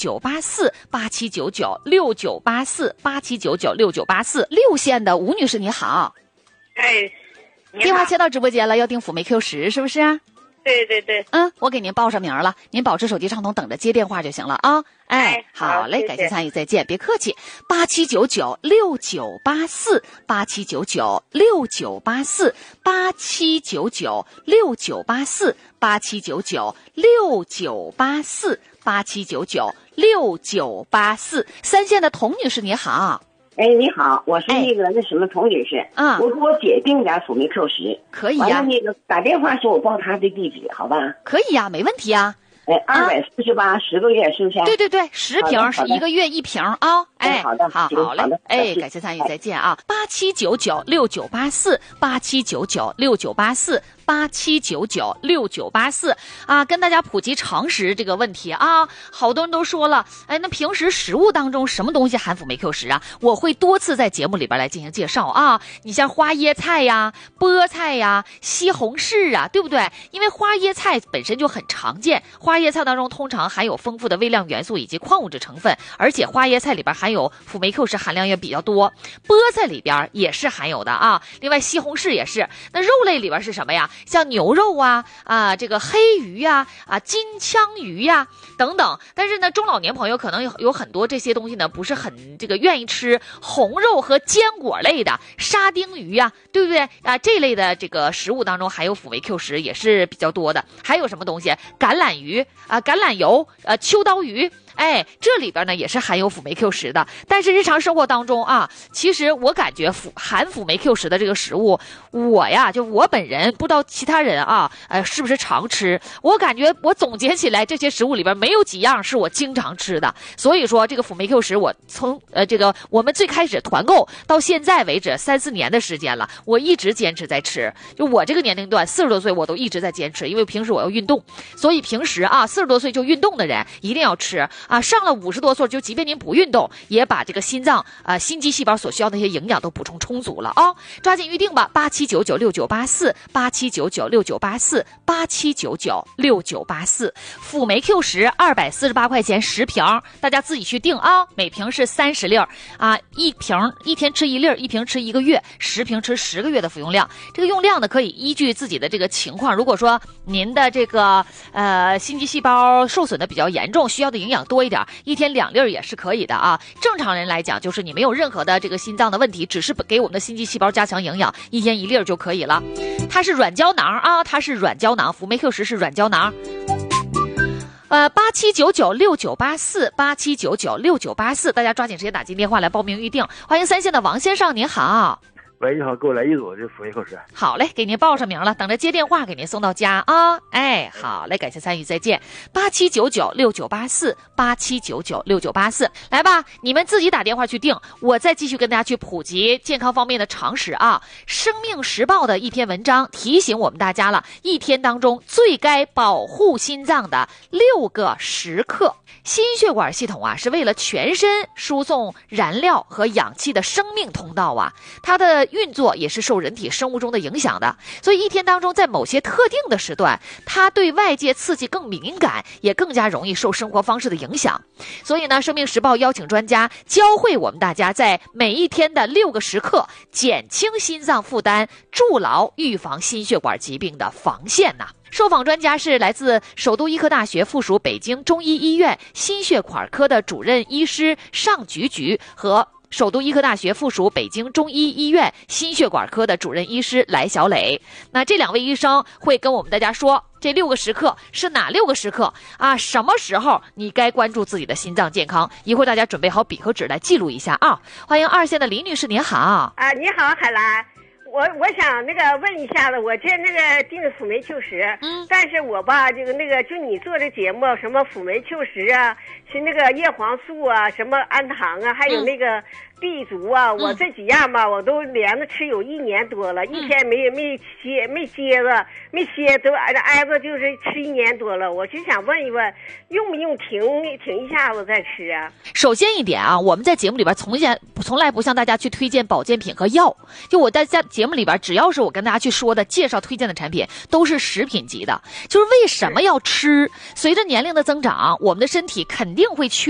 6988496984，六线的吴女士你好。 哎， 电话接到直播间了，要订辅酶 Q10是不是？ 对对对。 我给您报上名了，您保持手机畅通，等着接电话就行了啊。好嘞，感谢参与，再见，别客气。87996984，87996984，87996984，三线的童女士你好。 哎，你好，我是那个那什么童女士，我给我姐订点辅酶 Q10， 可以呀。 完了那个打电话说我报她的地址，好吧？ 可以呀，没问题呀。 248 10个月是不是？ 对对对，10瓶是1个月1瓶啊。 好的， 好嘞，感谢参与，再见啊。87996984，87996984，87996984啊，跟大家普及常识这个问题啊。好多人都说了，那平时食物当中什么东西含辅酶 Q10啊？我会多次在节目里边来进行介绍啊。你像花椰菜呀、菠菜呀、西红柿啊，对不对？因为花椰菜本身就很常见，花椰菜当中通常含有丰富的微量元素以及矿物质成分，而且花椰菜里边含有辅酶 Q10含量也比较多，菠菜里边也是含有的啊。另外西红柿也是。那肉类里边是什么呀？像牛肉啊这个黑鱼呀金枪鱼呀等等。但是呢，中老年朋友可能有很多这些东西呢不是很这个愿意吃红肉和坚果类的，沙丁鱼呀，对不对啊？这类的这个食物当中含有辅酶 Q10也是比较多的。还有什么东西？橄榄鱼橄榄油秋刀鱼。这里边呢也是含有辅酶 Q10的。但是日常生活当中啊，其实我感觉含辅酶 Q10的这个食物，我本人不知道其他人是不是常吃，我感觉我总结起来这些食物里边没有几样是我经常吃的。所以说这个辅酶 Q10我从我们最开始团购到现在为止3、4年的时间了，我一直坚持在吃。就我这个年龄段40多岁我都一直在坚持，因为平时我要运动，所以平时40多岁就运动的人一定要吃上了50多岁就即便您不运动，也把这个心脏心肌细胞所需要的那些营养都补充充足了抓紧预定吧，87996984，87996984，87996984，辅酶 Q10 248块钱10瓶，大家自己去定每瓶是30粒一瓶一天吃1粒，1瓶吃1个月，10瓶吃10个月的服用量。这个用量呢可以依据自己的这个情况，如果说您的这个心肌细胞受损的比较严重，需要的营养多一点，1天2粒也是可以的正常人来讲，就是你没有任何的这个心脏的问题，只是给我们的心肌细胞加强营养，1天1粒就可以了。它是软胶囊它是软胶囊，辅酶 Q10是软胶囊。87996984，87996984，大家抓紧时间打进电话来报名预定。欢迎三线的王先生，您好。 喂，你好，给我来一组这辅酶 Q10。 好嘞，给您报上名了，等着接电话给您送到家好嘞，感谢参与，再见。87996984，87996984，来吧，你们自己打电话去定，我再继续跟大家去普及健康方面的常识生命时报的一篇文章提醒我们大家了，一天当中最该保护心脏的6个时刻。心血管系统是为了全身输送燃料和氧气的生命通道它的运作也是受人体生物钟的影响的，所以一天当中在某些特定的时段，它对外界刺激更敏感，也更加容易受生活方式的影响。所以呢，生命时报邀请专家教会我们大家在每一天的6个时刻减轻心脏负担，筑牢预防心血管疾病的防线受访专家是来自首都医科大学附属北京中医医院心血管科的主任医师尚菊和首都医科大学附属北京中医医院心血管科的主任医师来小磊。那这2位医生会跟我们大家说这6个时刻是哪6个时刻什么时候你该关注自己的心脏健康？一会儿大家准备好笔和纸来记录一下欢迎2线的李女士，您好。 你好，海兰。我想问一下子，我这订辅酶 Q10，但是我吧就你做的节目什么辅酶 Q10是叶黄素什么氨糖还有B 族我这几样吧我都连着吃有1年多了，一天没歇都挨着就是吃1年多了。我就想问一问，用不用停一下子再吃首先一点我们在节目里边从来不向大家去推荐保健品和药，就我在节目里边只要是我跟大家去说的介绍推荐的产品都是食品级的。就是为什么要吃？随着年龄的增长，我们的身体肯定会缺